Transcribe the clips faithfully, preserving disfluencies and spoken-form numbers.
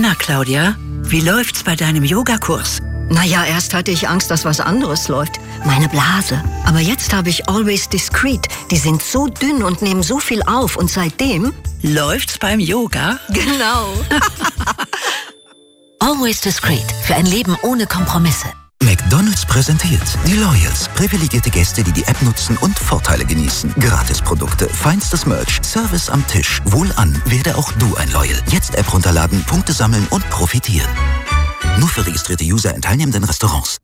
Na, Claudia, wie läuft's bei deinem Yogakurs? Naja, erst hatte ich Angst, dass was anderes läuft. Meine Blase. Aber jetzt habe ich Always Discreet. Die sind so dünn und nehmen so viel auf. Und seitdem... Läuft's beim Yoga? Genau. Always Discreet. Für ein Leben ohne Kompromisse. McDonald's präsentiert die Loyals. Privilegierte Gäste, die die App nutzen und Vorteile genießen. Gratisprodukte, feinstes Merch, Service am Tisch. Wohlan, werde auch du ein Loyal. Jetzt App runterladen, Punkte sammeln und profitieren. Nur für registrierte User in teilnehmenden Restaurants.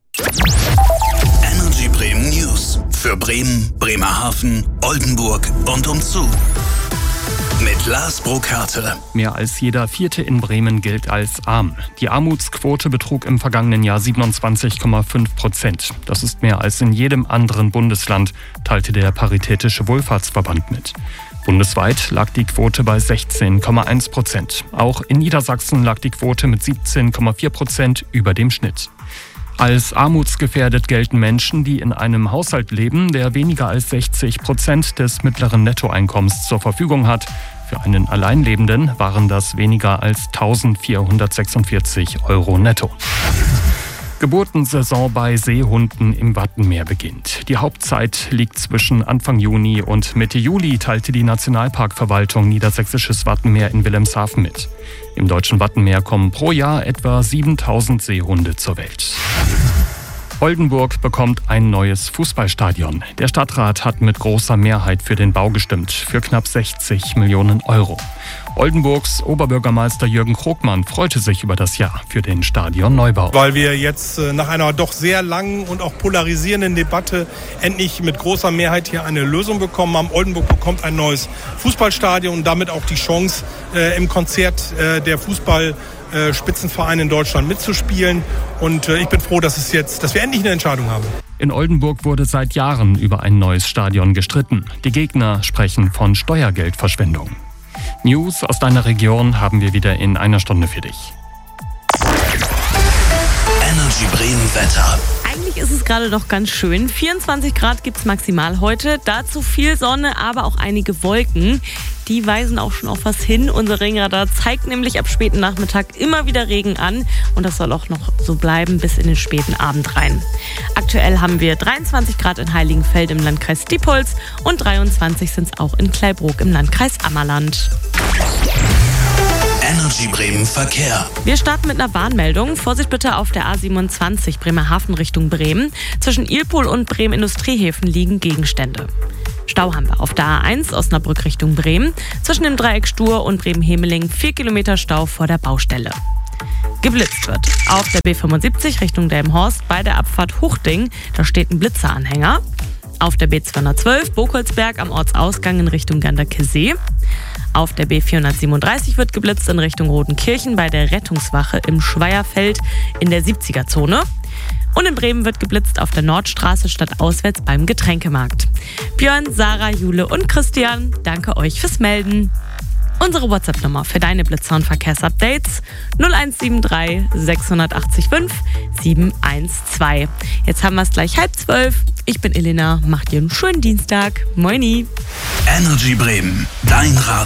Energy Bremen News. Für Bremen, Bremerhaven, Oldenburg und umzu. Mit Lars Burkhardt. Mehr als jeder Vierte in Bremen gilt als arm. Die Armutsquote betrug im vergangenen Jahr siebenundzwanzig Komma fünf Prozent. Das ist mehr als in jedem anderen Bundesland, teilte der Paritätische Wohlfahrtsverband mit. Bundesweit lag die Quote bei sechzehn Komma eins Prozent. Auch in Niedersachsen lag die Quote mit siebzehn Komma vier Prozent über dem Schnitt. Als armutsgefährdet gelten Menschen, die in einem Haushalt leben, der weniger als sechzig Prozent des mittleren Nettoeinkommens zur Verfügung hat. Für einen Alleinlebenden waren das weniger als eintausendvierhundertsechsundvierzig Euro netto. Geburtensaison bei Seehunden im Wattenmeer beginnt. Die Hauptzeit liegt zwischen Anfang Juni und Mitte Juli, teilte die Nationalparkverwaltung Niedersächsisches Wattenmeer in Wilhelmshaven mit. Im deutschen Wattenmeer kommen pro Jahr etwa siebentausend Seehunde zur Welt. Oldenburg bekommt ein neues Fußballstadion. Der Stadtrat hat mit großer Mehrheit für den Bau gestimmt, für knapp sechzig Millionen Euro. Oldenburgs Oberbürgermeister Jürgen Krogmann freute sich über das Ja für den Stadionneubau. Weil wir jetzt nach einer doch sehr langen und auch polarisierenden Debatte endlich mit großer Mehrheit hier eine Lösung bekommen haben. Oldenburg bekommt ein neues Fußballstadion und damit auch die Chance, äh, im Konzert äh, der Fußball Spitzenvereine in Deutschland mitzuspielen. Und ich bin froh, dass es jetzt, dass wir endlich eine Entscheidung haben. In Oldenburg wurde seit Jahren über ein neues Stadion gestritten. Die Gegner sprechen von Steuergeldverschwendung. News aus deiner Region haben wir wieder in einer Stunde für dich. Energy Bremen Wetter. Eigentlich ist es gerade doch ganz schön. vierundzwanzig Grad gibt es maximal heute. Dazu viel Sonne, aber auch einige Wolken. Die weisen auch schon auf was hin. Unser Regenradar zeigt nämlich ab späten Nachmittag immer wieder Regen an. Und das soll auch noch so bleiben bis in den späten Abend rein. Aktuell haben wir dreiundzwanzig Grad in Heiligenfeld im Landkreis Diepholz und dreiundzwanzig sind es auch in Kleibrook im Landkreis Ammerland. Energy Bremen Verkehr. Wir starten mit einer Warnmeldung. Vorsicht bitte auf der A siebenundzwanzig Bremerhaven Richtung Bremen. Zwischen Ilpol und Bremen Industriehäfen liegen Gegenstände. Stau haben wir auf der A eins Osnabrück Richtung Bremen. Zwischen dem Dreieck Stur und Bremen-Hemeling vier Kilometer Stau vor der Baustelle. Geblitzt wird auf der B fünfundsiebzig Richtung Delmenhorst bei der Abfahrt Huchting. Da steht ein Blitzeranhänger. Auf der B zweihundertzwölf Bokolsberg am Ortsausgang in Richtung Ganderkesee. Auf der B vierhundertsiebenunddreißig wird geblitzt in Richtung Rodenkirchen bei der Rettungswache im Schweierfeld in der siebziger-Zone. Und in Bremen wird geblitzt auf der Nordstraße stadtauswärts beim Getränkemarkt. Björn, Sarah, Jule und Christian, danke euch fürs Melden. Unsere WhatsApp-Nummer für deine Blitzer- und Verkehrsupdates null eins sieben drei sechs acht fünf sieben eins zwei. Jetzt haben wir es gleich halb zwölf. Ich bin Elena, macht dir einen schönen Dienstag. Moini. Energy Bremen, dein Radio.